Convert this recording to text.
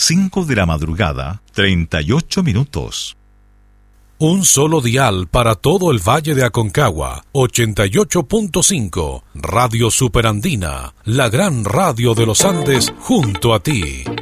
5 de la madrugada, 38 minutos. Un solo dial para todo el Valle de Aconcagua, 88.5, Radio Superandina, la gran radio de los Andes junto a ti.